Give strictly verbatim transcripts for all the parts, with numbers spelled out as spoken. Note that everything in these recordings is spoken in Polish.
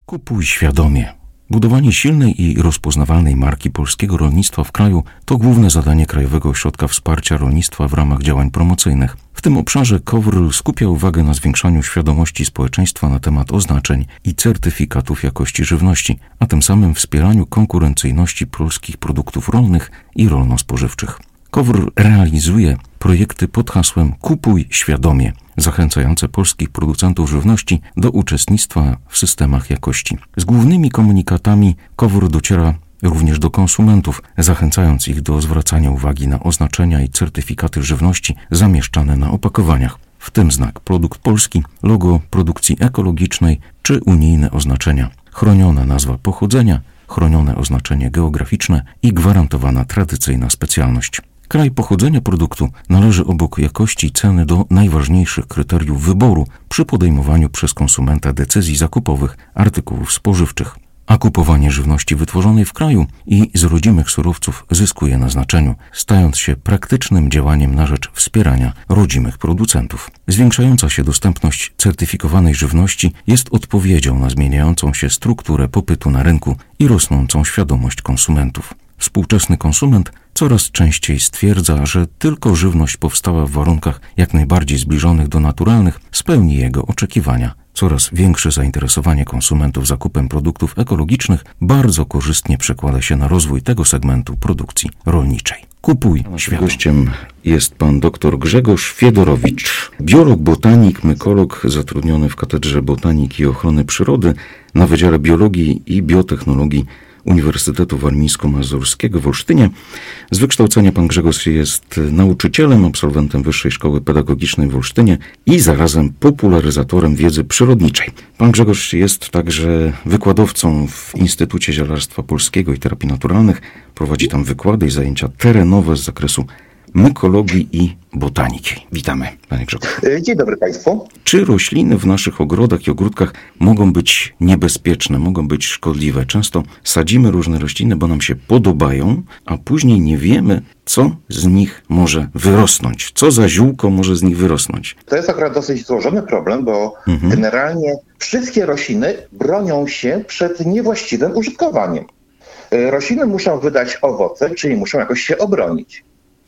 Kupuj świadomie. Budowanie silnej i rozpoznawalnej marki polskiego rolnictwa w kraju to główne zadanie Krajowego Ośrodka Wsparcia Rolnictwa w ramach działań promocyjnych. W tym obszarze KOWR skupia uwagę na zwiększaniu świadomości społeczeństwa na temat oznaczeń i certyfikatów jakości żywności, a tym samym wspieraniu konkurencyjności polskich produktów rolnych i rolno-spożywczych. KOWR realizuje projekty pod hasłem Kupuj świadomie, zachęcające polskich producentów żywności do uczestnictwa w systemach jakości. Z głównymi komunikatami KOWR dociera również do konsumentów, zachęcając ich do zwracania uwagi na oznaczenia i certyfikaty żywności zamieszczane na opakowaniach, w tym znak produkt polski, logo produkcji ekologicznej czy unijne oznaczenia, chroniona nazwa pochodzenia, chronione oznaczenie geograficzne i gwarantowana tradycyjna specjalność. Kraj pochodzenia produktu należy obok jakości i ceny do najważniejszych kryteriów wyboru przy podejmowaniu przez konsumenta decyzji zakupowych artykułów spożywczych. A kupowanie żywności wytworzonej w kraju i z rodzimych surowców zyskuje na znaczeniu, stając się praktycznym działaniem na rzecz wspierania rodzimych producentów. Zwiększająca się dostępność certyfikowanej żywności jest odpowiedzią na zmieniającą się strukturę popytu na rynku i rosnącą świadomość konsumentów. Współczesny konsument coraz częściej stwierdza, że tylko żywność powstała w warunkach jak najbardziej zbliżonych do naturalnych spełni jego oczekiwania. Coraz większe zainteresowanie konsumentów zakupem produktów ekologicznych bardzo korzystnie przekłada się na rozwój tego segmentu produkcji rolniczej. Kupuj świadomie. Gościem jest pan dr Grzegorz Fiedorowicz, biolog, botanik, mykolog zatrudniony w Katedrze Botaniki i Ochrony Przyrody na Wydziale Biologii i Biotechnologii Uniwersytetu Warmińsko-Mazurskiego w Olsztynie. Z wykształcenia pan Grzegorz jest nauczycielem, absolwentem Wyższej Szkoły Pedagogicznej w Olsztynie i zarazem popularyzatorem wiedzy przyrodniczej. Pan Grzegorz jest także wykładowcą w Instytucie Zielarstwa Polskiego i Terapii Naturalnych. Prowadzi tam wykłady i zajęcia terenowe z zakresu mykologii i botaniki. Witamy, panie Grzegorzu. Dzień dobry państwu. Czy rośliny w naszych ogrodach i ogródkach mogą być niebezpieczne, mogą być szkodliwe? Często sadzimy różne rośliny, bo nam się podobają, a później nie wiemy, co z nich może wyrosnąć. Co za ziółko może z nich wyrosnąć? To jest akurat dosyć złożony problem, bo mhm. generalnie wszystkie rośliny bronią się przed niewłaściwym użytkowaniem. Rośliny muszą wydać owoce, czyli muszą jakoś się obronić.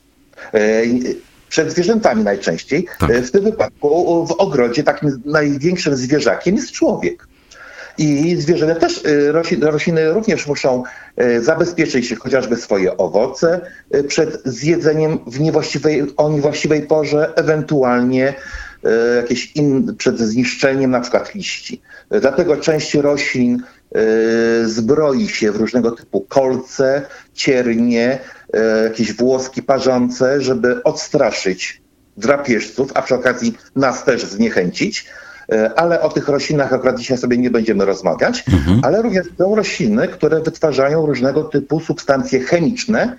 Przed zwierzętami najczęściej. Tak. W tym wypadku w ogrodzie takim największym zwierzakiem jest człowiek. I zwierzęta też, rośliny, rośliny również muszą zabezpieczyć się chociażby swoje owoce przed zjedzeniem w niewłaściwej, o niewłaściwej porze, ewentualnie jakieś in, przed zniszczeniem na przykład liści. Dlatego część roślin zbroi się w różnego typu kolce, ciernie, jakieś włoski parzące, żeby odstraszyć drapieżców, a przy okazji nas też zniechęcić. Ale o tych roślinach akurat dzisiaj sobie nie będziemy rozmawiać. Mhm. Ale również są rośliny, które wytwarzają różnego typu substancje chemiczne,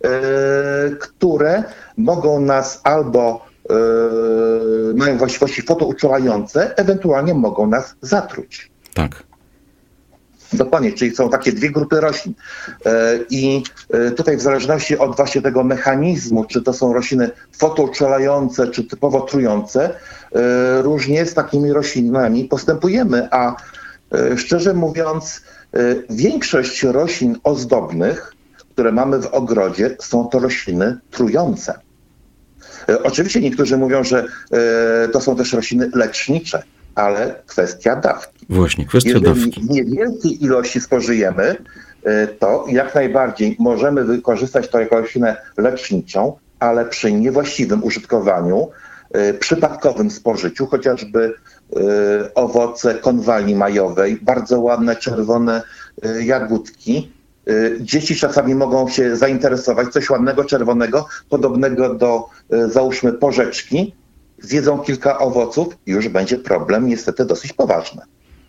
które mogą nas albo mają właściwości fotouczulające, ewentualnie mogą nas zatruć. Tak. Dokładnie, czyli są takie dwie grupy roślin. I tutaj w zależności od właśnie tego mechanizmu, czy to są rośliny fotouczulające, czy typowo trujące, różnie z takimi roślinami postępujemy, a szczerze mówiąc, większość roślin ozdobnych, które mamy w ogrodzie, są to rośliny trujące. Oczywiście niektórzy mówią, że to są też rośliny lecznicze, ale kwestia dawki. Właśnie, kwestia Jeżeli dawki. w niewielkiej ilości spożyjemy, to jak najbardziej możemy wykorzystać to jako roślinę leczniczą, ale przy niewłaściwym użytkowaniu, przypadkowym spożyciu, chociażby owoce konwali majowej, bardzo ładne czerwone jagódki. Dzieci czasami mogą się zainteresować, coś ładnego, czerwonego, podobnego do, załóżmy, porzeczki. Zjedzą kilka owoców i już będzie problem niestety dosyć poważny.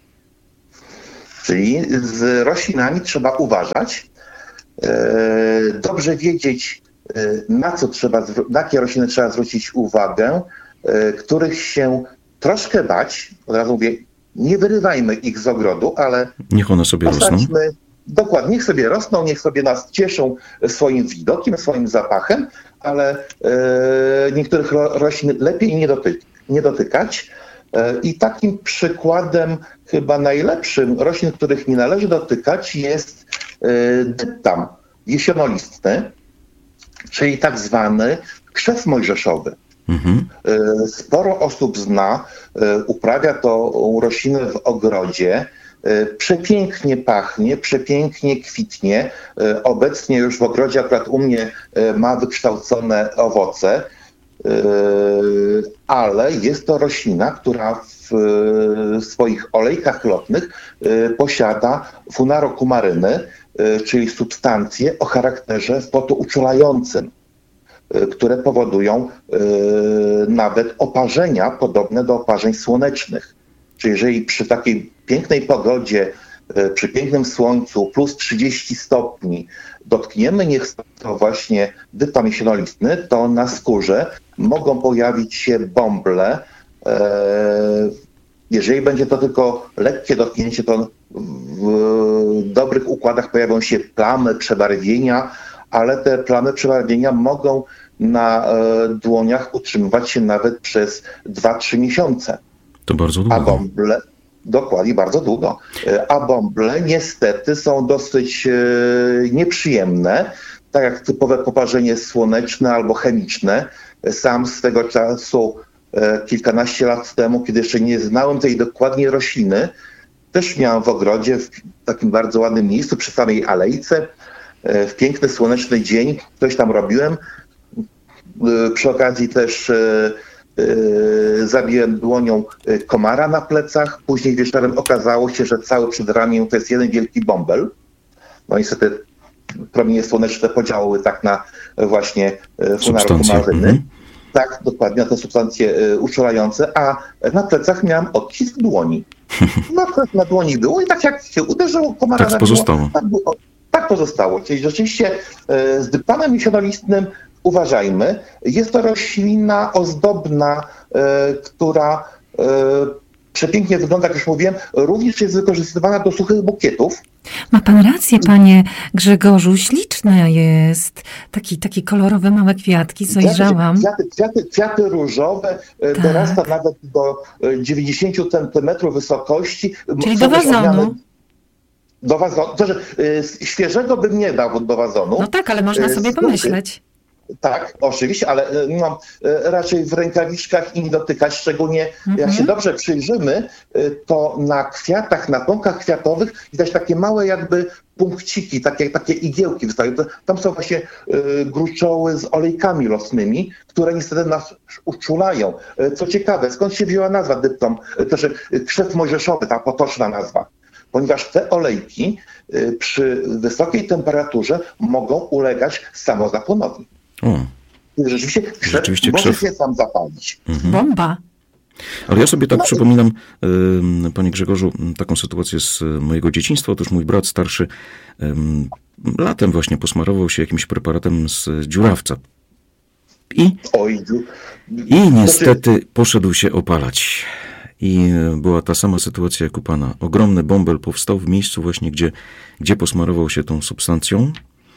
Czyli z roślinami trzeba uważać, dobrze wiedzieć, na co trzeba, na jakie rośliny trzeba zwrócić uwagę, których się troszkę bać. Od razu mówię, nie wyrywajmy ich z ogrodu, ale niech one sobie rosną. Dokładnie, niech sobie rosną, niech sobie nas cieszą swoim widokiem, swoim zapachem, ale e, niektórych ro, roślin lepiej nie, doty, nie dotykać. I takim przykładem chyba najlepszym roślin, których nie należy dotykać, jest dyptam jesionolistny, czyli tak zwany krzew mojżeszowy. Mhm. Sporo osób zna, uprawia tą roślinę w ogrodzie. Przepięknie pachnie, przepięknie kwitnie. Obecnie już w ogrodzie akurat u mnie ma wykształcone owoce, ale jest to roślina, która w swoich olejkach lotnych posiada funarokumaryny, czyli substancje o charakterze fotouczulającym, które powodują nawet oparzenia podobne do oparzeń słonecznych. Czyli jeżeli przy takiej pięknej pogodzie, przy pięknym słońcu plus trzydzieści stopni dotkniemy niech to właśnie dyptam jesionolistny, to na skórze mogą pojawić się bąble. Jeżeli będzie to tylko lekkie dotknięcie, to w dobrych układach pojawią się plamy, przebarwienia, ale te plamy, przebarwienia mogą na dłoniach utrzymywać się nawet przez dwa trzy miesiące. To bardzo długo. A bąble, dokładnie, bardzo długo. A bąble niestety są dosyć nieprzyjemne, tak jak typowe poparzenie słoneczne albo chemiczne. Sam swego czasu, kilkanaście lat temu, kiedy jeszcze nie znałem tej dokładnie rośliny, też miałem w ogrodzie, w takim bardzo ładnym miejscu, przy samej alejce, w piękny, słoneczny dzień, coś tam robiłem. Przy okazji też zabiłem dłonią komara na plecach. Później wieczorem okazało się, że cały przedramię to jest jeden wielki bąbel. No niestety promienie słoneczne podziałały tak na właśnie funarokumaryny. Mm-hmm. Tak, dokładnie, na te substancje uczulające, a na plecach miałem odcisk dłoni. No na dłoni było i tak jak się uderzyło komara, tak pozostało. Tak, było, tak pozostało. Czyli rzeczywiście z dyptamem jesionolistnym uważajmy. Jest to roślina ozdobna, e, która e, przepięknie wygląda, jak już mówiłem, również jest wykorzystywana do suchych bukietów. Ma pan rację, panie Grzegorzu, śliczna jest. Taki, taki kolorowe małe kwiatki, zajrzałam. Kwiaty, kwiaty, kwiaty różowe, tak. Dorasta nawet do dziewięćdziesiąt centymetrów wysokości. Czyli do wazonu. Do wazonu. To, że, y, świeżego bym nie dał do wazonu. No tak, ale można sobie pomyśleć. Tak, oczywiście, ale no, raczej w rękawiczkach i nie dotykać, szczególnie mm-hmm. jak się dobrze przyjrzymy, to na kwiatach, na pąkach kwiatowych widać takie małe jakby punkciki, takie, takie igiełki wystają. Tam są właśnie y, gruczoły z olejkami losnymi, które niestety nas uczulają. Co ciekawe, skąd się wzięła nazwa dyptom, to że krzew mojżeszowy, ta potoczna nazwa. Ponieważ te olejki y, przy wysokiej temperaturze mogą ulegać samozapłonowi. O. Rzeczywiście krzew Rzeczywiście może krzew. się sam zapalić. Mhm. Bomba. Ale ja sobie tak no. przypominam, y, panie Grzegorzu, taką sytuację z mojego dzieciństwa. Otóż mój brat starszy y, latem właśnie posmarował się jakimś preparatem z dziurawca. I, Oj, i niestety poszedł się opalać. I była ta sama sytuacja jak u pana. Ogromny bąbel powstał w miejscu właśnie, gdzie, gdzie posmarował się tą substancją.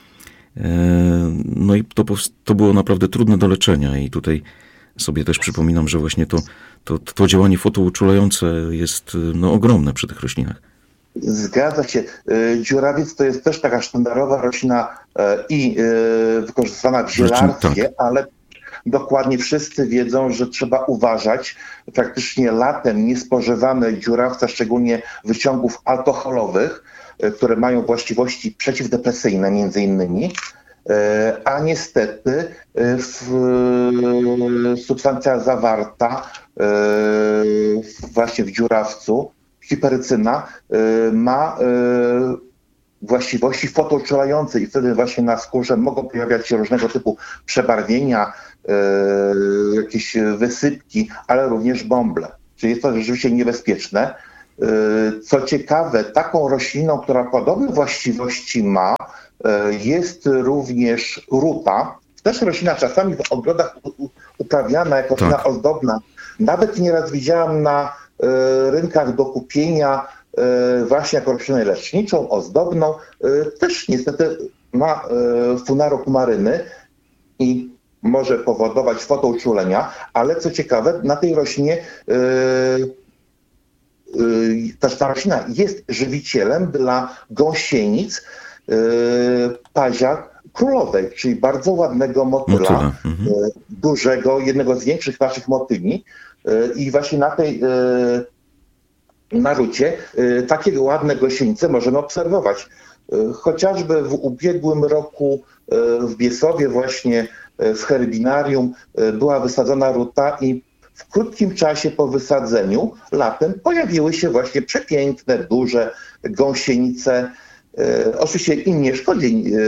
No i to, to było naprawdę trudne do leczenia i tutaj sobie też przypominam, że właśnie to, to, to działanie fotouczulające jest no, ogromne przy tych roślinach. Zgadza się. Dziurawiec to jest też taka sztandarowa roślina i wykorzystywana w zielarstwie, tak. ale dokładnie wszyscy wiedzą, że trzeba uważać. Praktycznie latem nie spożywamy dziurawca, szczególnie wyciągów alkoholowych, które mają właściwości przeciwdepresyjne między innymi, a niestety w, substancja zawarta właśnie w dziurawcu, hiperycyna, ma właściwości fotouczulające i wtedy właśnie na skórze mogą pojawiać się różnego typu przebarwienia, jakieś wysypki, ale również bąble. Czyli jest to rzeczywiście niebezpieczne. Co ciekawe, taką rośliną, która podobne właściwości ma, jest również ruta. Też roślina czasami w ogrodach uprawiana jako roślina tak. ozdobna. Nawet nieraz widziałam na rynkach do kupienia właśnie jako roślinę leczniczą, ozdobną. Też niestety ma funarokumaryny i może powodować fotouczulenia, ale co ciekawe, na tej roślinie yy, yy, też ta roślina jest żywicielem dla gąsienic yy, pazia królowej, czyli bardzo ładnego motyla, Motyla. Mhm. yy, dużego, jednego z większych naszych motyli. Yy, I właśnie na tej yy, narucie yy, takie ładne gąsienice możemy obserwować. Yy, chociażby w ubiegłym roku yy, w Biesłowie właśnie w herbinarium była wysadzona ruta i w krótkim czasie po wysadzeniu latem pojawiły się właśnie przepiękne, duże gąsienice. E, oczywiście im nie szkodzi. E,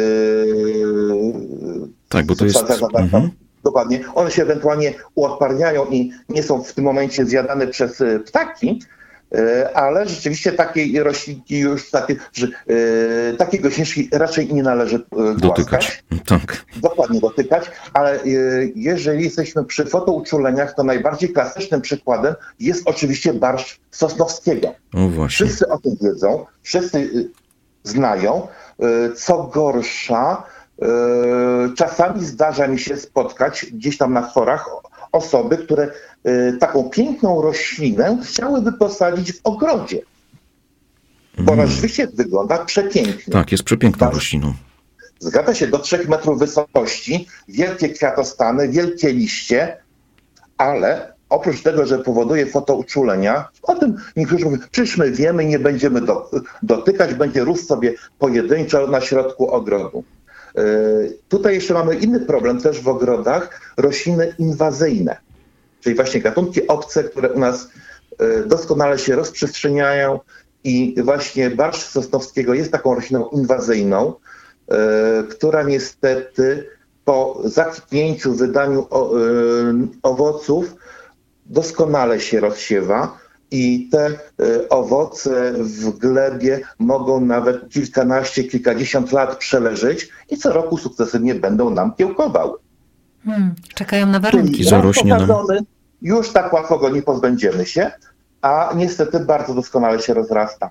tak, bo to jest... Mhm. Dokładnie. One się ewentualnie uodparniają i nie są w tym momencie zjadane przez ptaki, ale rzeczywiście takiej roślinki już, takie, że, e, takiej gąsieniczki raczej nie należy głaskać. Dotykać. Tak. Dokładnie dotykać, ale e, jeżeli jesteśmy przy fotouczuleniach, to najbardziej klasycznym przykładem jest oczywiście barszcz Sosnowskiego. O właśnie. Wszyscy o tym wiedzą, wszyscy e, znają. E, co gorsza, e, czasami zdarza mi się spotkać gdzieś tam na forach osoby, które y, taką piękną roślinę chciałyby posadzić w ogrodzie. Bo Mm. ona rzeczywiście wygląda przepięknie. Tak, jest przepiękną Tak. rośliną. Zgadza się, do trzech metrów wysokości, wielkie kwiatostany, wielkie liście, ale oprócz tego, że powoduje fotouczulenia, o tym niektórzy mówią, przecież my wiemy, nie będziemy do, dotykać, będzie rósł sobie pojedynczo na środku ogrodu. Tutaj jeszcze mamy inny problem też w ogrodach, rośliny inwazyjne, czyli właśnie gatunki obce, które u nas doskonale się rozprzestrzeniają i właśnie barszcz Sosnowskiego jest taką rośliną inwazyjną, która niestety po zakwitnięciu, wydaniu owoców doskonale się rozsiewa i te owoce w glebie mogą nawet kilkanaście, kilkadziesiąt lat przeleżeć i co roku sukcesywnie będą nam kiełkowały. Hmm, czekają na warunki. I zarośnie nam. Już tak łatwo go nie pozbędziemy się, a niestety bardzo doskonale się rozrasta.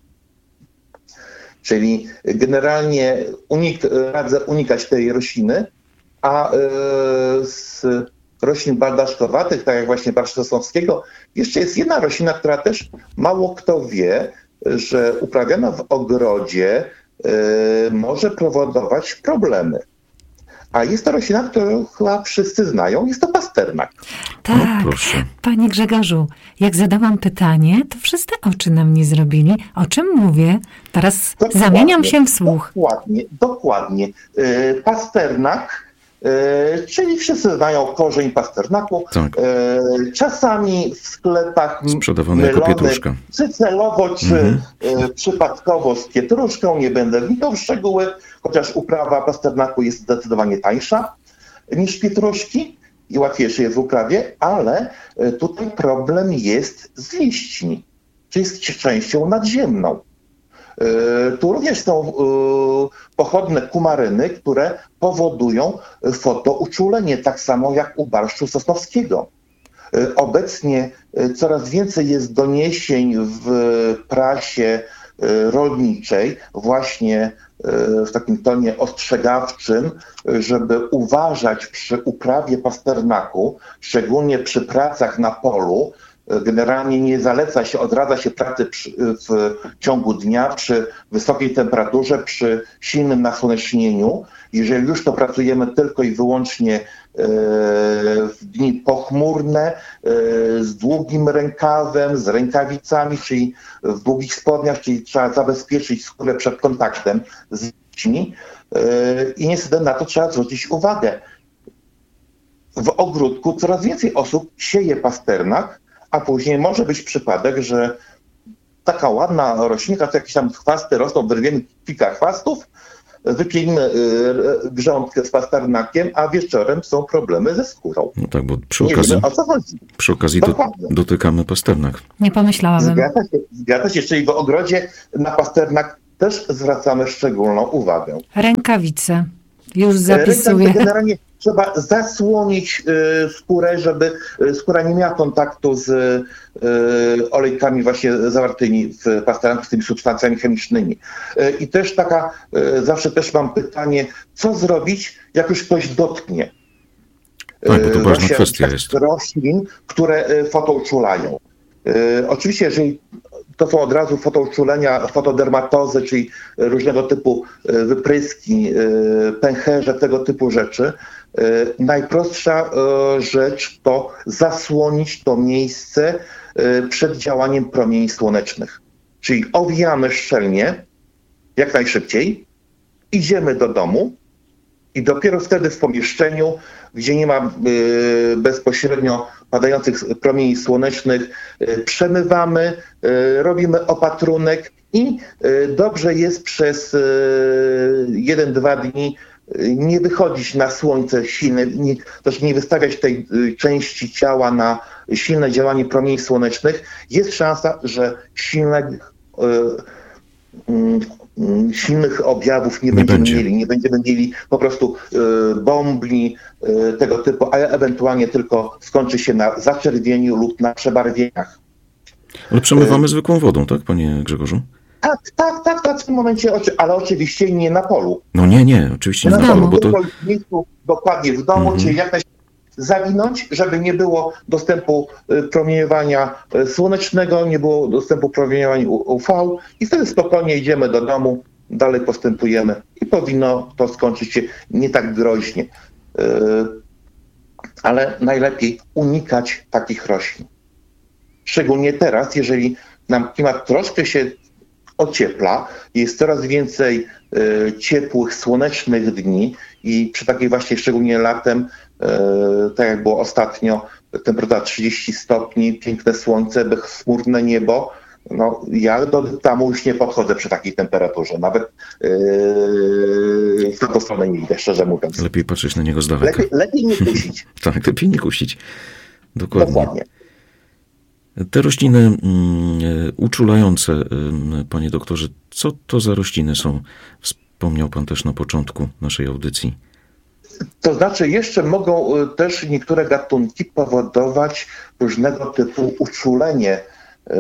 Czyli generalnie unik, radzę unikać tej rośliny, a yy, z roślin baldaszkowatych, tak jak właśnie barszcz Sosnowskiego, jeszcze jest jedna roślina, która też mało kto wie, że uprawiana w ogrodzie yy, może powodować problemy. A jest to roślina, którą chyba wszyscy znają, jest to pasternak. Tak, no, panie Grzegorzu, jak zadałam pytanie, to wszyscy oczy na mnie zrobili. O czym mówię? Teraz dokładnie, zamieniam się w słuch. Dokładnie, dokładnie. Yy, pasternak, yy, czyli wszyscy znają korzeń pasternaku. Tak. Yy, czasami w sklepach sprzedawany jako pietruszka. Czy celowo, czy mhm. yy, przypadkowo z pietruszką, nie będę wnikał w szczegóły, chociaż uprawa pasternaku jest zdecydowanie tańsza niż pietruszki i łatwiejsze jest w uprawie, ale tutaj problem jest z liśćmi, czyli z częścią nadziemną. Tu również są pochodne kumaryny, które powodują fotouczulenie, tak samo jak u barszczu Sosnowskiego. Obecnie coraz więcej jest doniesień w prasie rolniczej, właśnie w takim tonie ostrzegawczym, żeby uważać przy uprawie pasternaku, szczególnie przy pracach na polu. Generalnie nie zaleca się, odradza się pracy przy, w ciągu dnia przy wysokiej temperaturze, przy silnym nasłonecznieniu. Jeżeli już to pracujemy tylko i wyłącznie w dni pochmurne, z długim rękawem, z rękawicami, czyli w długich spodniach, czyli trzeba zabezpieczyć skórę przed kontaktem z liśćmi i niestety na to trzeba zwrócić uwagę. W ogródku coraz więcej osób sieje pasternak, a później może być przypadek, że taka ładna roślinka, to jakieś tam chwasty rosną, wyrwiemy kilka chwastów, wypielimy grządkę z pasternakiem, a wieczorem są problemy ze skórą. No tak, bo przy okazji, nie wiemy, o co chodzi. Przy okazji do, dotykamy pasternak. Nie pomyślałabym. Zgadza się, zgadza się, czyli w ogrodzie na pasternak też zwracamy szczególną uwagę. Rękawice. Już zapisuję. Generalnie trzeba zasłonić y, skórę, żeby y, skóra nie miała kontaktu z y, olejkami właśnie zawartymi w pasternaku, z tymi substancjami chemicznymi. Y, I też taka, y, zawsze też mam pytanie, co zrobić, jak już ktoś dotknie Tak, bo to ważna kwestia jest. Roślin, które fotouczulają. Oczywiście, jeżeli to są od razu fotouczulenia, fotodermatozy, czyli różnego typu wypryski, pęcherze, tego typu rzeczy, najprostsza rzecz to zasłonić to miejsce przed działaniem promieni słonecznych. Czyli owijamy szczelnie, jak najszybciej, idziemy do domu i dopiero wtedy w pomieszczeniu, gdzie nie ma bezpośrednio padających promieni słonecznych, przemywamy, robimy opatrunek i dobrze jest przez jeden do dwóch dni nie wychodzić na słońce silne, nie, też nie wystawiać tej części ciała na silne działanie promieni słonecznych. Jest szansa, że silne, silnych objawów nie, nie będziemy będzie. mieli. Nie będziemy mieli po prostu bombli tego typu, a ewentualnie tylko skończy się na zaczerwieniu lub na przebarwieniach. Ale przemywamy zwykłą wodą, tak, panie Grzegorzu? Tak, tak, tak, tak, w tym momencie, ale oczywiście nie na polu. No nie, nie, oczywiście nie na, na polu, bo to... W miejscu, dokładnie w domu, mhm. czyli jak najszybciej zawinąć, żeby nie było dostępu promieniowania słonecznego, nie było dostępu promieniowania U V i wtedy spokojnie idziemy do domu, dalej postępujemy i powinno to skończyć się nie tak groźnie. Ale najlepiej unikać takich roślin. Szczególnie teraz, jeżeli nam klimat troszkę się ociepla, jest coraz więcej y, ciepłych, słonecznych dni i przy takiej właśnie szczególnie latem, y, tak jak było ostatnio, temperatura trzydzieści stopni, piękne słońce, bezchmurne niebo, no ja do tamu już nie podchodzę przy takiej temperaturze, nawet yy, w tą stronę nie idę, szczerze mówiąc. Lepiej patrzeć na niego z daleka. Lepiej, lepiej nie kusić. Tak, lepiej nie kusić. Dokładnie. Dokładnie. Te rośliny mm, uczulające, panie doktorze, co to za rośliny są? Wspomniał pan też na początku naszej audycji. To znaczy jeszcze mogą też niektóre gatunki powodować różnego typu uczulenie yy,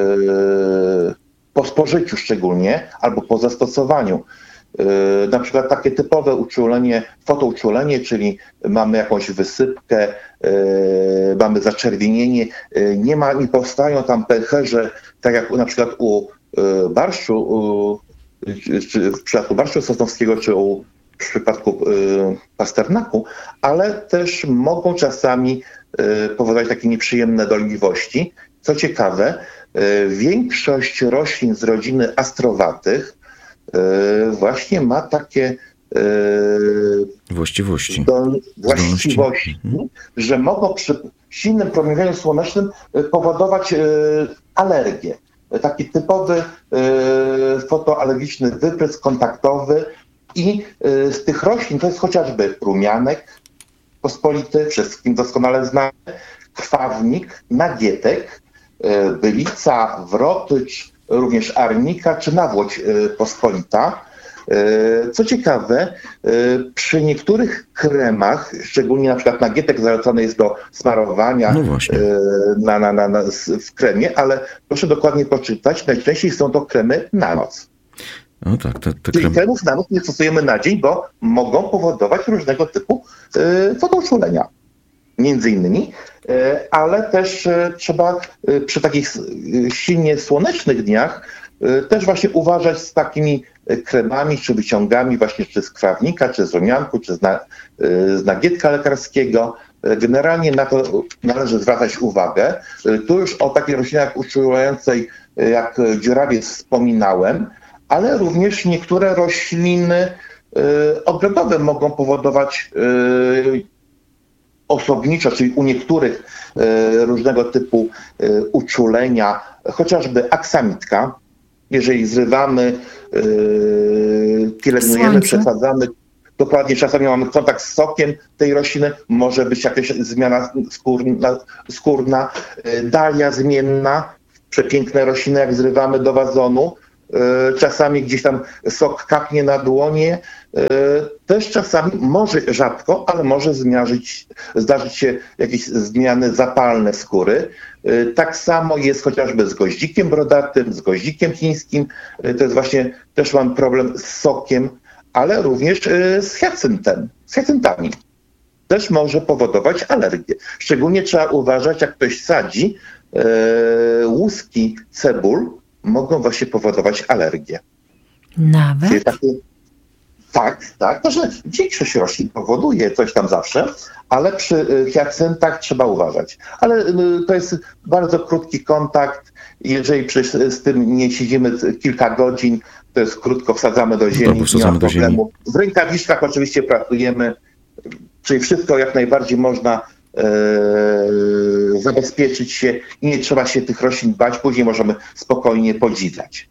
po spożyciu szczególnie, albo po zastosowaniu. Yy, na przykład takie typowe uczulenie, fotouczulenie, czyli mamy jakąś wysypkę, yy, mamy zaczerwienienie, yy, nie ma, nie powstają tam pęcherze, tak jak na przykład u yy, barszczu, yy, czy w przypadku barszczu sosnowskiego, czy u, w przypadku yy, pasternaku, ale też mogą czasami yy, powodować takie nieprzyjemne dolegliwości. Co ciekawe, yy, większość roślin z rodziny astrowatych właśnie ma takie e, właściwości, do, właściwości mhm. że mogą przy silnym promieniowaniu słonecznym powodować e, alergię. Taki typowy e, fotoalergiczny wyprysk kontaktowy i e, z tych roślin to jest chociażby rumianek pospolity, wszystkim doskonale znany, krwawnik, nagietek, e, bylica, wrotycz, również arnika czy nawłoć pospolita. Co ciekawe, przy niektórych kremach, szczególnie na przykład nagietek zalecany jest do smarowania no na, na, na, na, w kremie, ale proszę dokładnie poczytać, najczęściej są to kremy na noc. No tak, te, te Czyli krem... kremów na noc nie stosujemy na dzień, bo mogą powodować różnego typu fotouczulenia. Między innymi, ale też trzeba przy takich silnie słonecznych dniach też właśnie uważać z takimi kremami czy wyciągami właśnie czy z krwawnika, czy z rumianku, czy z, na, z nagietka lekarskiego. Generalnie na to należy zwracać uwagę. Tu już o takiej roślinie uczulającej jak dziurawiec wspominałem, ale również niektóre rośliny ogrodowe mogą powodować osobniczo, czyli u niektórych y, różnego typu y, uczulenia, chociażby aksamitka, jeżeli zrywamy, y, pielęgnujemy, przesadzamy, dokładnie czasami mamy kontakt z sokiem tej rośliny, może być jakaś zmiana skórna, skórna y, dalia zmienna, przepiękne rośliny, jak zrywamy do wazonu, czasami gdzieś tam sok kapnie na dłonie, też czasami, może rzadko, ale może zmierzyć, zdarzyć się jakieś zmiany zapalne skóry. Tak samo jest chociażby z goździkiem brodatym, z goździkiem chińskim. To jest właśnie, też mam problem z sokiem, ale również z hyacyntem, z hyacyntami. też może powodować alergię. Szczególnie trzeba uważać, jak ktoś sadzi, e, łuski cebul mogą właśnie powodować alergię. Nawet? Takie, tak, tak, to że większość roślin powoduje coś tam zawsze, ale przy hiacyntach trzeba uważać. Ale to jest bardzo krótki kontakt. Jeżeli przy, z tym nie siedzimy kilka godzin, to jest krótko, wsadzamy do ziemi, no, nie ma problemu. W rękawiczkach oczywiście pracujemy, czyli wszystko jak najbardziej można e, zabezpieczyć się i nie trzeba się tych roślin bać, później możemy spokojnie podziwiać.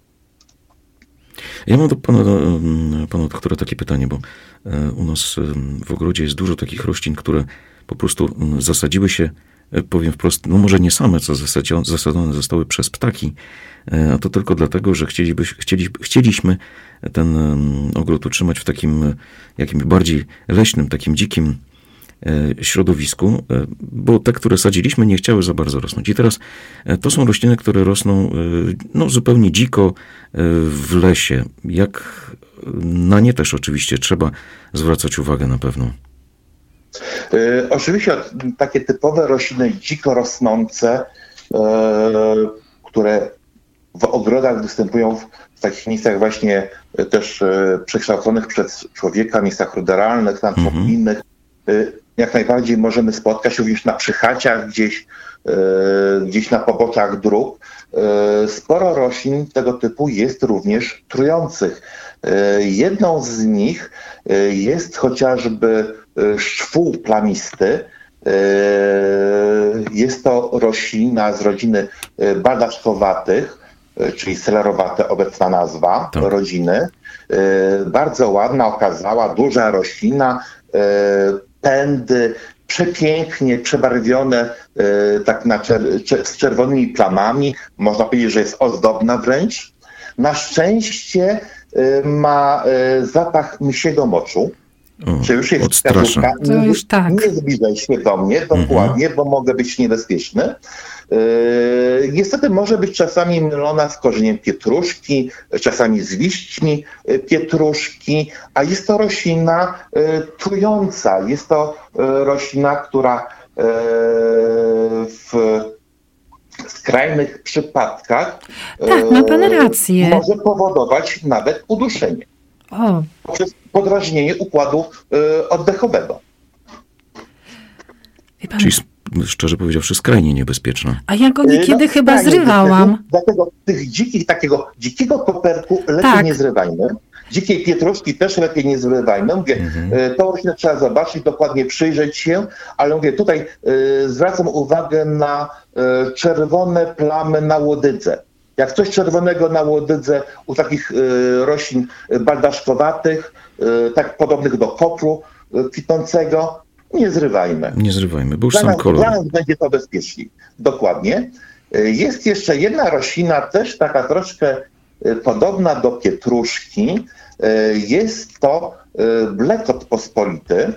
Ja mam do pana, pana doktora takie pytanie, bo u nas w ogrodzie jest dużo takich roślin, które po prostu zasadziły się, powiem wprost, no może nie same, co zasadzone zostały przez ptaki, a to tylko dlatego, że chcieliby, chcieli, chcieliśmy ten ogród utrzymać w takim jakimś bardziej leśnym, takim dzikim środowisku, bo te, które sadziliśmy, nie chciały za bardzo rosnąć. I teraz to są rośliny, które rosną no, zupełnie dziko w lesie. Jak na nie też oczywiście trzeba zwracać uwagę na pewno. Yy, oczywiście takie typowe rośliny dziko rosnące, yy, które w ogrodach występują w, w takich miejscach właśnie yy, też yy, przekształconych przez człowieka, miejscach ruderalnych, antropijnych. Yy, jak najbardziej możemy spotkać również na przychaciach, gdzieś, yy, gdzieś na poboczach dróg. Yy, sporo roślin tego typu jest również trujących. Yy, jedną z nich yy, jest chociażby yy, szwół plamisty. Yy, jest to roślina z rodziny yy, baldaszkowatych, yy, czyli selerowate obecna nazwa tak. rodziny. Yy, bardzo ładna, okazała, duża roślina, yy, pędy przepięknie przebarwione e, tak na czer- czer- z czerwonymi plamami. Można powiedzieć, że jest ozdobna wręcz. Na szczęście e, ma e, zapach misiego moczu. O, czy już jest wskazówka. To już tak. Nie zbliżaj się do mnie dokładnie, mhm. bo mogę być niebezpieczny. Yy, niestety może być czasami mylona z korzeniem pietruszki, czasami z liśćmi pietruszki, a jest to roślina yy, trująca. Jest to yy, roślina, która yy, w skrajnych przypadkach tak, ma pan rację. może powodować nawet uduszenie. O. Poprzez podrażnienie układu yy, oddechowego. Pan... Czyli szczerze powiedziawszy skrajnie niebezpieczna. A ja go niekiedy no, chyba zrywałam. Dlatego tych dzikich, takiego dzikiego koperku lepiej tak. nie zrywajmy. Dzikiej pietruszki też lepiej nie zrywajmy. Mówię, mhm. tą roślinę trzeba zobaczyć, dokładnie przyjrzeć się, ale mówię, tutaj y, zwracam uwagę na y, czerwone plamy na łodydze. Jak coś czerwonego na łodydze u takich y, roślin baldaszkowatych, y, tak podobnych do kopru y, kwitnącego, nie zrywajmy. Nie zrywajmy, bo już dla sam nas, kolor. Dla nas będzie to bezpieczniej. Dokładnie. Jest jeszcze jedna roślina, też taka troszkę podobna do pietruszki. Jest to blekot pospolity.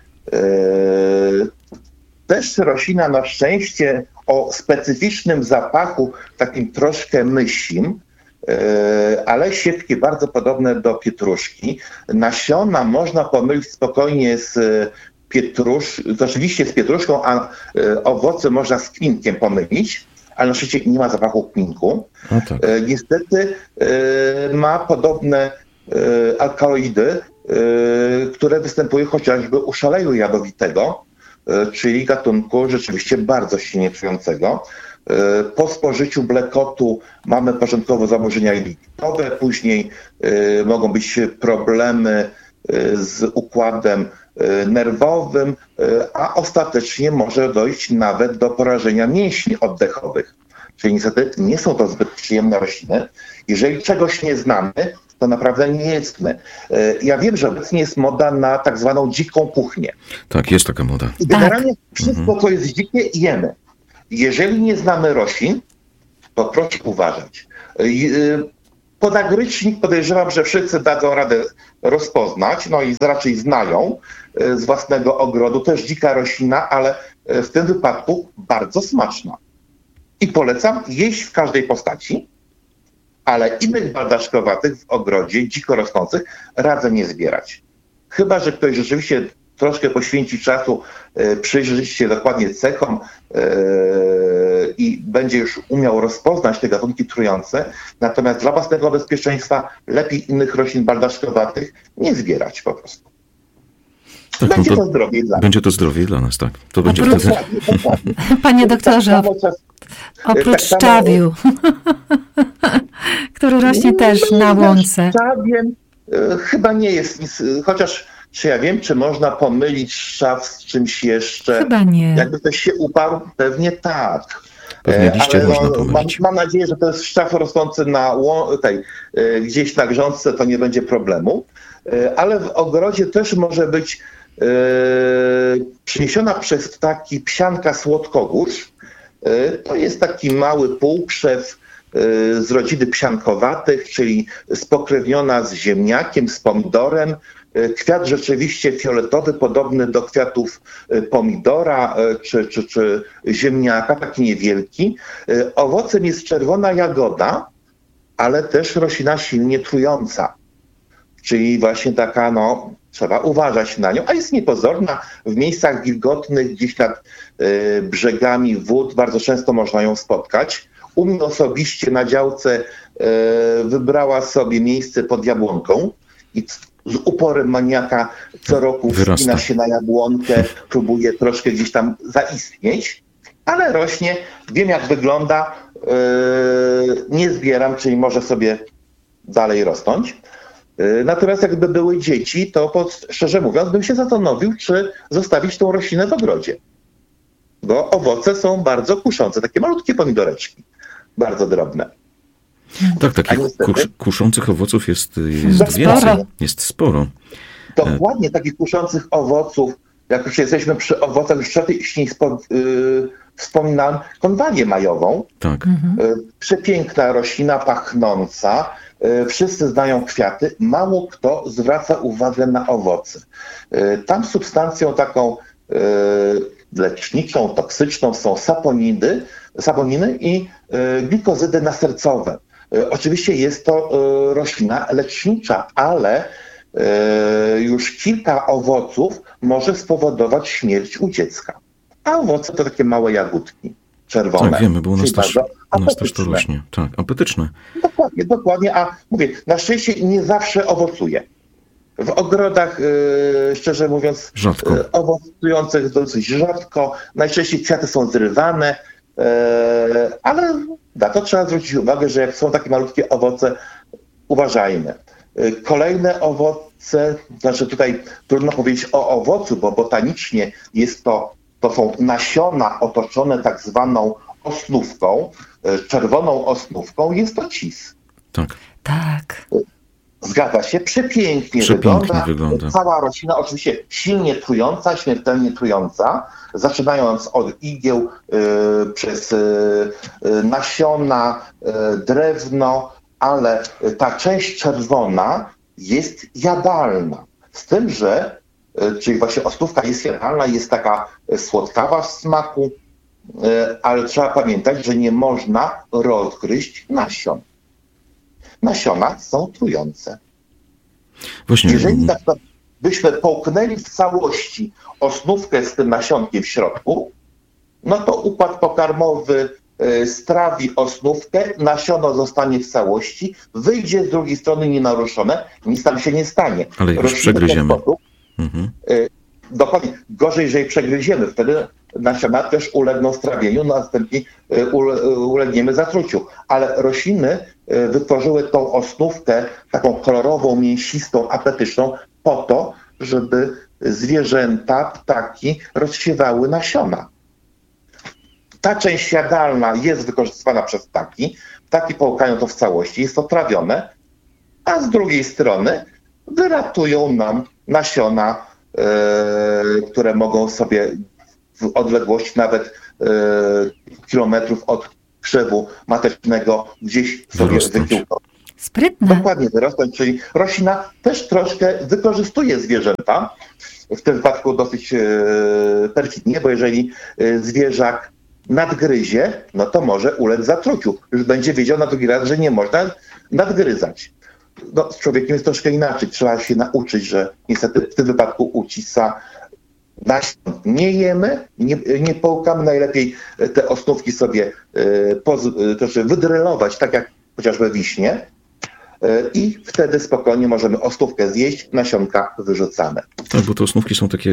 Też roślina na szczęście o specyficznym zapachu, takim troszkę mysim, ale siewki bardzo podobne do pietruszki. Nasiona można pomylić spokojnie z pietrusz, oczywiście z pietruszką, a y, owoce można z kminkiem pomylić, ale na szczęście nie ma zapachu kminku. Tak. Y, niestety y, ma podobne y, alkaloidy, y, które występują chociażby u szaleju jadowitego, y, czyli gatunku rzeczywiście bardzo silnie trującego. Y, po spożyciu blekotu mamy początkowo zaburzenia jelitowe, później y, mogą być problemy y, z układem nerwowym, a ostatecznie może dojść nawet do porażenia mięśni oddechowych. Czyli niestety nie są to zbyt przyjemne rośliny. Jeżeli czegoś nie znamy, to naprawdę nie jedzmy. Ja wiem, że obecnie jest moda na tak zwaną dziką kuchnię. Tak, jest taka moda. I generalnie tak. wszystko, mhm. co jest dzikie, jemy. Jeżeli nie znamy roślin, to proszę uważać. Podagrycznik podejrzewam, że wszyscy dadzą radę rozpoznać, no i raczej znają z własnego ogrodu. Też dzika roślina, ale w tym wypadku bardzo smaczna. I polecam jeść w każdej postaci, ale innych baldaszkowatych w ogrodzie, dziko rosnących, radzę nie zbierać. Chyba że ktoś rzeczywiście troszkę poświęci czasu, przyjrzeć się dokładnie cechom i będzie już umiał rozpoznać te gatunki trujące. Natomiast dla własnego bezpieczeństwa lepiej innych roślin baldaszkowatych nie zbierać po prostu. Tak, będzie no to, to zdrowie dla nas. Będzie to zdrowie dla nas, tak. To będzie Oprócz... wtedy... Panie doktorze, oprócz szczawiu, który rośnie też na łące. Szczawiem chyba nie jest nic, chociaż czy ja wiem, czy można pomylić szczaw z czymś jeszcze? Chyba nie. Jakby ktoś się uparł, pewnie tak. Pewnie liście ale można no, pomylić. Mam, mam nadzieję, że to jest szczaw rosnący na tej, gdzieś na grządce, to nie będzie problemu. Ale w ogrodzie też może być e, przyniesiona przez ptaki psianka słodkogórz. E, to jest taki mały półkrzew e, z rodziny psiankowatych, czyli spokrewniona z ziemniakiem, z pomidorem. E, kwiat rzeczywiście fioletowy, podobny do kwiatów pomidora e, czy, czy, czy ziemniaka, taki niewielki. E, owocem jest czerwona jagoda, ale też roślina silnie trująca. Czyli właśnie taka, no, trzeba uważać na nią, a jest niepozorna. W miejscach wilgotnych, gdzieś nad y, brzegami wód, bardzo często można ją spotkać. U mnie osobiście na działce y, wybrała sobie miejsce pod jabłonką i z uporem maniaka co roku wspina się na jabłonkę, próbuje troszkę gdzieś tam zaistnieć, ale rośnie, wiem jak wygląda, y, nie zbieram, czyli może sobie dalej rosnąć. Natomiast jakby były dzieci, to pod, szczerze mówiąc bym się zastanowił, czy zostawić tą roślinę w ogrodzie. Bo owoce są bardzo kuszące, takie malutkie pomidoreczki, bardzo drobne. Tak, takich niestety, kus, kuszących owoców jest, jest więcej, jest sporo. Dokładnie takich kuszących owoców, jak już jesteśmy przy owocach, już wcześniej spo, yy, wspominałem konwalię majową. Tak. Yy, przepiękna roślina, pachnąca. Wszyscy znają kwiaty, mało kto zwraca uwagę na owoce. Tam substancją taką leczniczą, toksyczną są saponidy, saponiny i glikozydy nasercowe. Oczywiście jest to roślina lecznicza, ale już kilka owoców może spowodować śmierć u dziecka. A owoce to takie małe jagódki. Czerwone. Tak, wiemy, bo u nas, też, u nas też to rośnie. Tak, apetyczne. Dokładnie, dokładnie. A mówię, na szczęście nie zawsze owocuje. W ogrodach, yy, szczerze mówiąc, rzadko. Yy, owocujących dosyć rzadko. Najczęściej kwiaty są zrywane, yy, ale na to trzeba zwrócić uwagę, że jak są takie malutkie owoce, uważajmy. Yy, kolejne owoce, znaczy tutaj trudno powiedzieć o owocu, bo botanicznie jest to To są nasiona otoczone tak zwaną osnówką, czerwoną osnówką. Jest to cis. Tak. Tak. Zgadza się, przepięknie, przepięknie wygląda. wygląda. Cała roślina oczywiście silnie trująca, śmiertelnie trująca, zaczynając od igieł, y, przez y, y, nasiona, y, drewno, ale ta część czerwona jest jadalna. Z tym, że czyli właśnie osnówka jest jadalna, jest taka słodkawa w smaku, ale trzeba pamiętać, że nie można rozgryźć nasion. Nasiona są trujące. Właśnie. Jeżeli tak byśmy połknęli w całości osnówkę z tym nasionkiem w środku, no to układ pokarmowy strawi osnówkę, nasiono zostanie w całości, wyjdzie z drugiej strony nienaruszone, nic tam się nie stanie. Ale jak już przegryziemy. Mhm. Dokładnie. Gorzej, jeżeli przegryziemy, wtedy nasiona też ulegną strawieniu, następnie ulegniemy zatruciu. Ale rośliny wytworzyły tą osnówkę taką kolorową, mięsistą, apetyczną po to, żeby zwierzęta, ptaki rozsiewały nasiona. Ta część jadalna jest wykorzystywana przez ptaki. Ptaki połkają to w całości, jest to trawione, a z drugiej strony wyratują nam nasiona, e, które mogą sobie w odległości nawet e, kilometrów od krzewu matecznego gdzieś sobie wypiłkować. Sprytne. Dokładnie wyrosnąć, czyli roślina też troszkę wykorzystuje zwierzęta, w tym wypadku dosyć e, perfidnie, bo jeżeli e, zwierzak nadgryzie, no to może ulec zatruciu. Już będzie wiedział na drugi raz, że nie można nadgryzać. No, z człowiekiem jest troszkę inaczej. Trzeba się nauczyć, że niestety w tym wypadku u cisa nasion nie jemy, nie, nie połkamy, najlepiej te osnówki sobie poz, to znaczy wydrylować, tak jak chociażby wiśnie, i wtedy spokojnie możemy osnówkę zjeść, nasionka wyrzucamy. Tak, bo te osnówki są takie,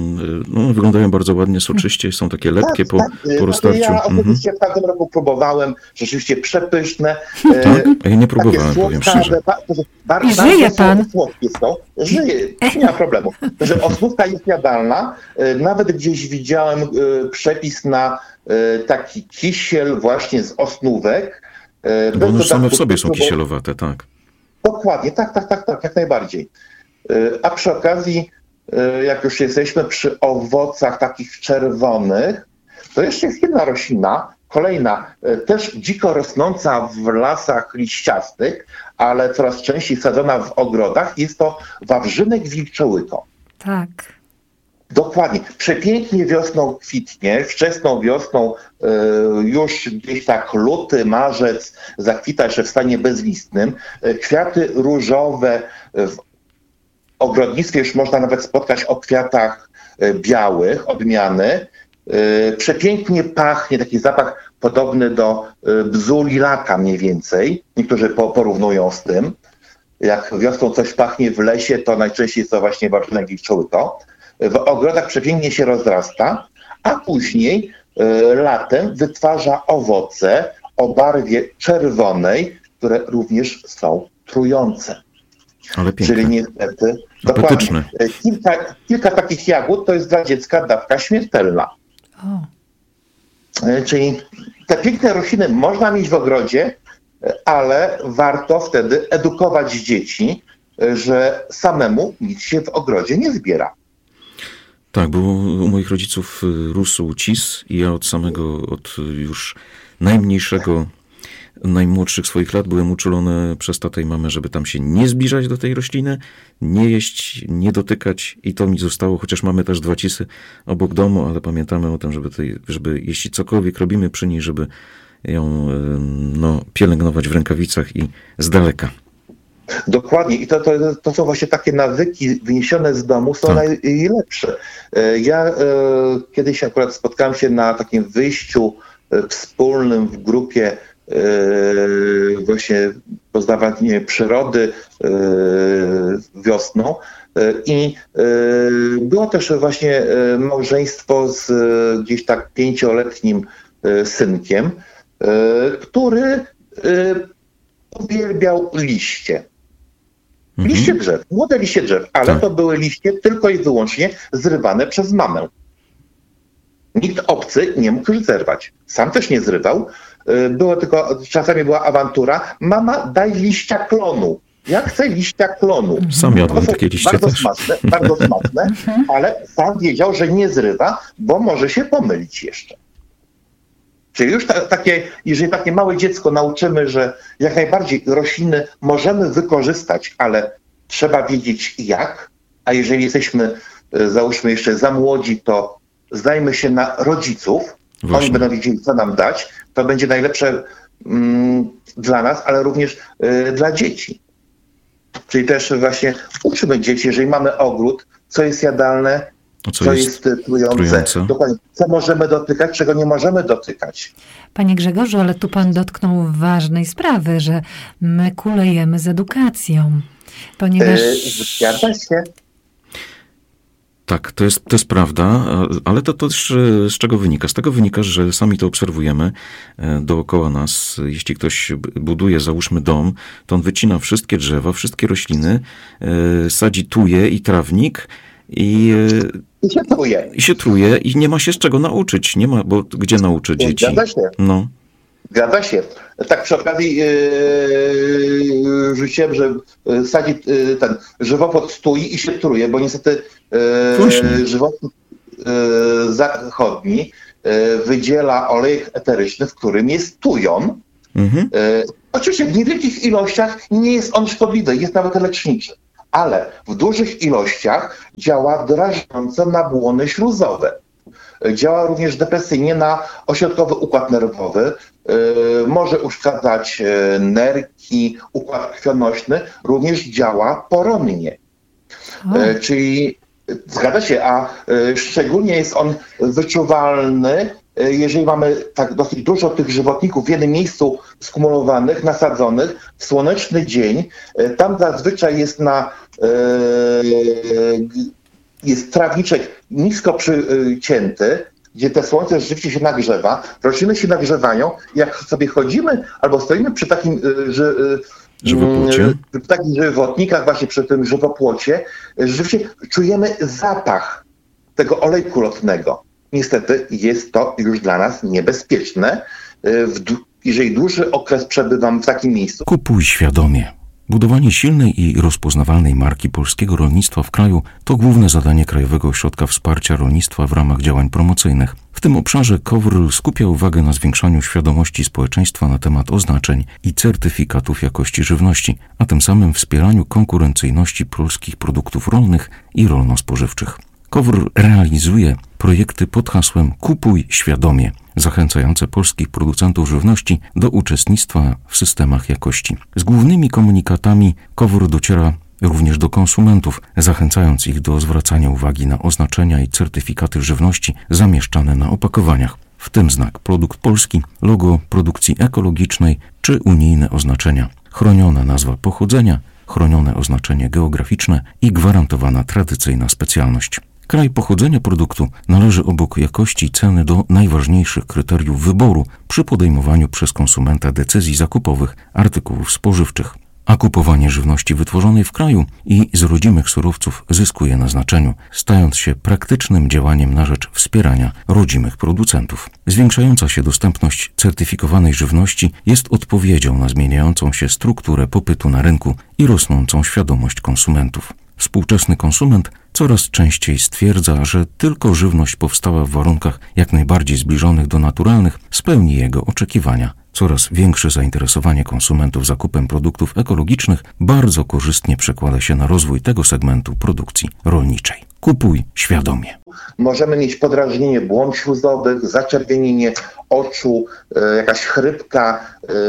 no wyglądają bardzo ładnie, soczyście, są takie lekkie tak, po, tak. po roztarciu. Ja osobiście mhm. w tamtym roku próbowałem, rzeczywiście przepyszne. Tak? A ja nie próbowałem, powiem szczerze. Bardzo żyje pan. Słodkie są. Żyje, nie ma problemu. Że osnówka jest jadalna. Nawet gdzieś widziałem przepis na taki kisiel właśnie z osnówek. Bo one same w sobie są kisielowate, tak. Dokładnie, tak, tak, tak, tak, jak najbardziej. A przy okazji, jak już jesteśmy przy owocach takich czerwonych, to jeszcze jest jedna roślina, kolejna, też dziko rosnąca w lasach liściastych, ale coraz częściej sadzona w ogrodach, jest to wawrzynek wilczołyko. Tak. Dokładnie. Przepięknie wiosną kwitnie, wczesną wiosną, y, już gdzieś tak luty, marzec zakwita jeszcze w stanie bezlistnym. Y, kwiaty różowe w ogrodnictwie już można nawet spotkać o kwiatach y, białych, odmiany. Y, przepięknie pachnie, taki zapach podobny do y, bzu lilaka mniej więcej. Niektórzy po, porównują z tym. Jak wiosną coś pachnie w lesie, to najczęściej jest to właśnie wawrzynek wilczołyko. W ogrodach przepięknie się rozrasta, a później y, latem wytwarza owoce o barwie czerwonej, które również są trujące. Ale piękne. Czyli niestety apetyczne. Kilka, kilka takich jagód to jest dla dziecka dawka śmiertelna. O. Y, czyli te piękne rośliny można mieć w ogrodzie, ale warto wtedy edukować dzieci, y, że samemu nic się w ogrodzie nie zbiera. Tak, bo u moich rodziców rósł cis i ja od samego, od już najmniejszego, najmłodszych swoich lat byłem uczulony przez tatę i mamę, żeby tam się nie zbliżać do tej rośliny, nie jeść, nie dotykać i to mi zostało, chociaż mamy też dwa cisy obok domu, ale pamiętamy o tym, żeby, tej, żeby jeśli cokolwiek robimy przy niej, żeby ją no, pielęgnować w rękawicach i z daleka. Dokładnie. I to, to, to są właśnie takie nawyki wyniesione z domu, są tak. najlepsze. Ja e, kiedyś akurat spotkałem się na takim wyjściu wspólnym w grupie e, właśnie poznawanie przyrody e, wiosną e, i e, było też właśnie małżeństwo z e, gdzieś tak pięcioletnim e, synkiem, e, który e, uwielbiał liście. Liście drzew, młode liście drzew, ale tak. to były liście tylko i wyłącznie zrywane przez mamę. Nikt obcy nie mógł już zerwać. Sam też nie zrywał. Było tylko, czasami była awantura. Mama, daj liścia klonu. Ja chcę liścia klonu. Sam jadłem takie liście bardzo też. Smaczne, bardzo smaczne, ale sam wiedział, że nie zrywa, bo może się pomylić jeszcze. Czyli już ta, takie, jeżeli takie małe dziecko nauczymy, że jak najbardziej rośliny możemy wykorzystać, ale trzeba wiedzieć jak, a jeżeli jesteśmy, załóżmy jeszcze za młodzi, to zdajmy się na rodziców, Właśnie. Oni będą wiedzieli, co nam dać, to będzie najlepsze mm, dla nas, ale również y, dla dzieci. Czyli też właśnie uczymy dzieci, jeżeli mamy ogród, co jest jadalne, co, co jest, jest trujące. trujące. Dokładnie. Co możemy dotykać, czego nie możemy dotykać. Panie Grzegorzu, ale tu pan dotknął ważnej sprawy, że my kulejemy z edukacją. Ponieważ... Zgadza się. Tak, to jest, to jest prawda, ale to, to też z czego wynika? Z tego wynika, że sami to obserwujemy dookoła nas. Jeśli ktoś buduje, załóżmy dom, to on wycina wszystkie drzewa, wszystkie rośliny, sadzi tuje i trawnik i... I się truje. I się truje i nie ma się z czego nauczyć. Nie ma, bo gdzie nauczy dzieci? Zgadza się. No. Zgadza się. Tak przy okazji yy, rzuciłem, że sadzi yy, ten żywopłot stoi i się truje, bo niestety yy, żywopłot yy, zachodni yy, wydziela olejek eteryczny, w którym jest tujon. Mhm. Yy, oczywiście w niewielkich ilościach nie jest on szkodliwy, jest nawet leczniczy. Ale w dużych ilościach działa drażniąco na błony śluzowe. Działa również depresyjnie na ośrodkowy układ nerwowy. Yy, może uszkadzać yy, nerki, układ krwionośny. Również działa poronnie. Yy, czyli Zgadza się, a szczególnie jest on wyczuwalny, jeżeli mamy tak dosyć dużo tych żywotników w jednym miejscu skumulowanych, nasadzonych, w słoneczny dzień. Tam zazwyczaj jest na jest trawniczek nisko przycięty, gdzie te słońce rzeczywiście się nagrzewa, rośliny się nagrzewają. Jak sobie chodzimy albo stoimy przy takim że, żywopłocie, przy takich żywotnikach, właśnie przy tym żywopłocie, rzeczywiście czujemy zapach tego olejku lotnego. Niestety jest to już dla nas niebezpieczne, jeżeli dłuższy okres przebywam w takim miejscu. Kupuj świadomie. Budowanie silnej i rozpoznawalnej marki polskiego rolnictwa w kraju to główne zadanie Krajowego Ośrodka Wsparcia Rolnictwa w ramach działań promocyjnych. W tym obszarze KOWR skupia uwagę na zwiększaniu świadomości społeczeństwa na temat oznaczeń i certyfikatów jakości żywności, a tym samym wspieraniu konkurencyjności polskich produktów rolnych i rolno-spożywczych. KOWR realizuje projekty pod hasłem Kupuj świadomie, zachęcające polskich producentów żywności do uczestnictwa w systemach jakości. Z głównymi komunikatami KOWR dociera również do konsumentów, zachęcając ich do zwracania uwagi na oznaczenia i certyfikaty żywności zamieszczane na opakowaniach, w tym znak produkt polski, logo produkcji ekologicznej czy unijne oznaczenia, chroniona nazwa pochodzenia, chronione oznaczenie geograficzne i gwarantowana tradycyjna specjalność. Kraj pochodzenia produktu należy obok jakości i ceny do najważniejszych kryteriów wyboru przy podejmowaniu przez konsumenta decyzji zakupowych artykułów spożywczych. A kupowanie żywności wytworzonej w kraju i z rodzimych surowców zyskuje na znaczeniu, stając się praktycznym działaniem na rzecz wspierania rodzimych producentów. Zwiększająca się dostępność certyfikowanej żywności jest odpowiedzią na zmieniającą się strukturę popytu na rynku i rosnącą świadomość konsumentów. Współczesny konsument coraz częściej stwierdza, że tylko żywność powstała w warunkach jak najbardziej zbliżonych do naturalnych spełni jego oczekiwania. Coraz większe zainteresowanie konsumentów zakupem produktów ekologicznych bardzo korzystnie przekłada się na rozwój tego segmentu produkcji rolniczej. Kupuj świadomie. Możemy mieć podrażnienie błon śluzowych, zaczerwienienie oczu, jakaś chrypka,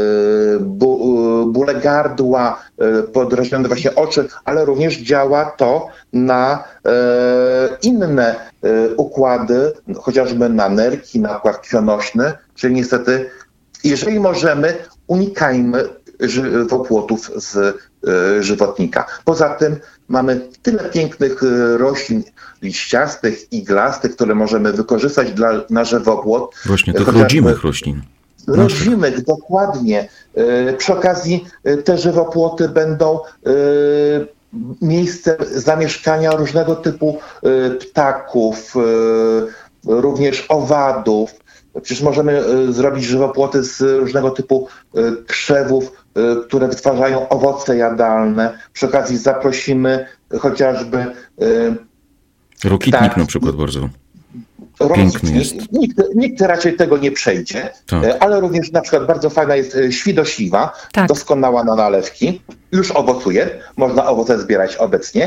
bóle gardła, podrażnione właśnie oczy, ale również działa to na inne układy, chociażby na nerki, na układ krwionośny, czyli niestety, jeżeli możemy, unikajmy żywopłotów z żywotnika. Poza tym mamy tyle pięknych roślin liściastych, iglastych, które możemy wykorzystać dla, na żywopłot. Właśnie tych rodzimych roślin. Rodzimych, dokładnie. Przy okazji te żywopłoty będą miejscem zamieszkania różnego typu ptaków, również owadów. Przecież możemy zrobić żywopłoty z różnego typu krzewów, które wytwarzają owoce jadalne. Przy okazji zaprosimy chociażby... Rokitnik tak, na przykład bardzo rokitnik. piękny jest. Nikt, nikt raczej tego nie przejdzie, tak. Ale również na przykład bardzo fajna jest świdośliwa, tak. Doskonała na nalewki. Już owocuje, można owoce zbierać obecnie.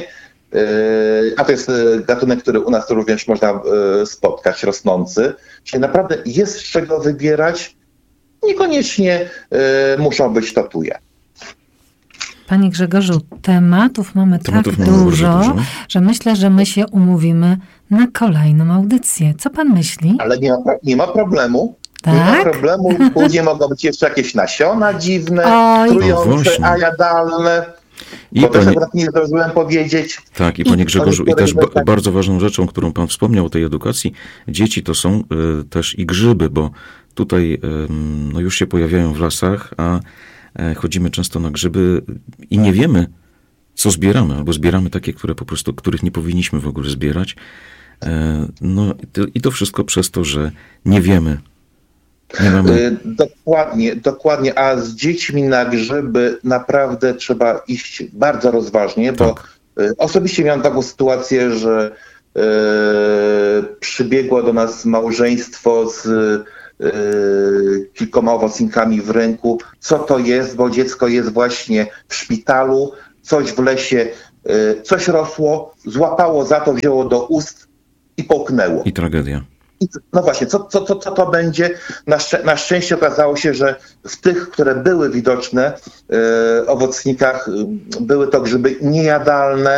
A to jest gatunek, który u nas również można spotkać, rosnący. Czyli naprawdę jest z czego wybierać. Niekoniecznie muszą być to tuje. Panie Grzegorzu, tematów mamy tematów tak mamy dużo, dużo, że myślę, że my się umówimy na kolejną audycję. Co pan myśli? Ale nie ma, nie ma problemu. Tak? Nie ma problemu. Później mogą być jeszcze jakieś nasiona dziwne, Oj. trujące, a jadalne. I Bo panie, też akurat nie zdążyłem powiedzieć. tak, i panie Grzegorzu, i też ba, tak. bardzo ważną rzeczą, którą pan wspomniał o tej edukacji dzieci, to są y, też i grzyby, bo tutaj y, no już się pojawiają w lasach, a y, chodzimy często na grzyby i nie wiemy, co zbieramy, albo zbieramy takie, które po prostu, których nie powinniśmy w ogóle zbierać. Y, no i to wszystko przez to, że nie wiemy. Nie mamy... Dokładnie, dokładnie. A z dziećmi na grzyby naprawdę trzeba iść bardzo rozważnie, bo tak. Osobiście miałem taką sytuację, że e, przybiegło do nas małżeństwo z e, kilkoma owocnikami w ręku. Co to jest? Bo dziecko jest właśnie w szpitalu, coś w lesie, e, coś rosło, złapało za to, wzięło do ust i połknęło. I tragedia. I, no właśnie, co, co, co, co to będzie? Na, szczę- na szczęście okazało się, że w tych, które były widoczne e, owocnikach, były to grzyby niejadalne,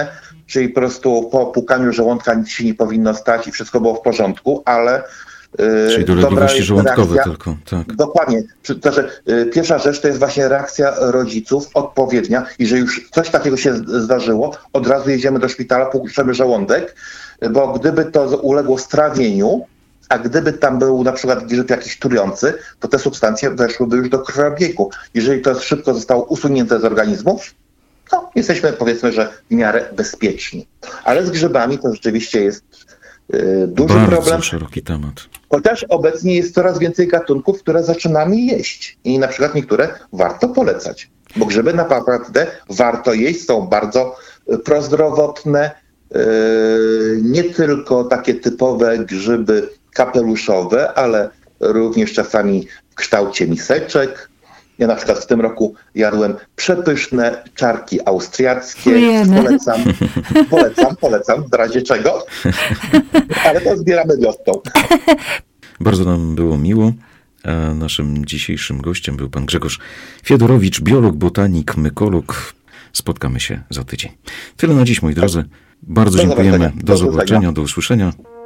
czyli po prostu po płukaniu żołądka nic się nie powinno stać i wszystko było w porządku, ale Czyli dolegliwości żołądkowe reakcja, tylko, tak. Dokładnie. To, że pierwsza rzecz to jest właśnie reakcja rodziców odpowiednia i że już coś takiego się zdarzyło, od razu jedziemy do szpitala, puszczamy żołądek, bo gdyby to uległo strawieniu, a gdyby tam był na przykład grzyb jakiś trujący, to te substancje weszłyby już do krwiobiegu. Jeżeli to szybko zostało usunięte z organizmu, to jesteśmy, powiedzmy, że w miarę bezpieczni. Ale z grzybami to rzeczywiście jest yy, duży Bardzo problem. szeroki temat. Chociaż obecnie jest coraz więcej gatunków, które zaczynamy jeść. I na przykład niektóre warto polecać. Bo grzyby naprawdę warto jeść, są bardzo prozdrowotne. Yy, nie tylko takie typowe grzyby kapeluszowe, ale również czasami w kształcie miseczek. Ja na przykład w tym roku jadłem przepyszne czarki austriackie. Ujemy. Polecam, polecam, polecam, w razie czego. Ale to zbieramy wiosną. Bardzo nam było miło. A naszym dzisiejszym gościem był pan Grzegorz Fiedorowicz, biolog, botanik, mykolog. Spotkamy się za tydzień. Tyle na dziś, moi drodzy. Bardzo do dziękujemy. zobaczenia. Do zobaczenia, do usłyszenia.